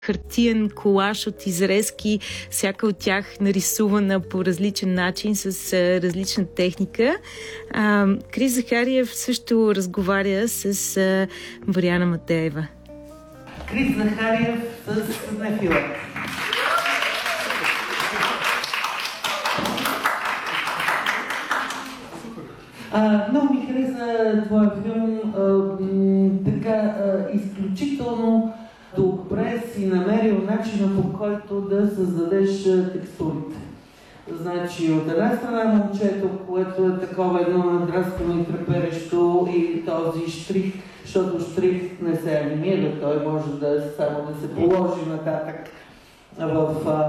хартиен колаж от изрезки, всяка от тях нарисувана по различен начин, с различна техника. Крис Захариев също разговаря с Боряна Матеева. Крис Захариев с Нефила. Много ми хареса твоя филм. Така изключително добре си намерил начина, по който да създадеш текстурите. Значи, от една страна момчето, което е такова едно надраскано и треперещо, и този штрих, защото штрих не се анимира, той може да само да се положи нататък в